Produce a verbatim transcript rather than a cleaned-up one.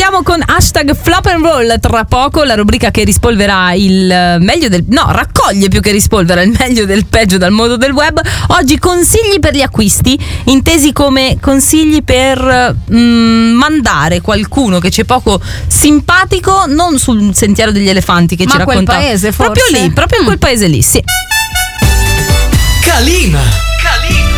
Torniamo con hashtag Flop and Roll tra poco, la rubrica che rispolvera il meglio del no, raccoglie più che rispolvera il meglio del peggio dal mondo del web. Oggi consigli per gli acquisti, intesi come consigli per mm, mandare qualcuno che c'è poco simpatico, non sul sentiero degli elefanti che Ma ci raccontava. quel paese, forse? Proprio lì, proprio in quel paese lì, sì. Calima!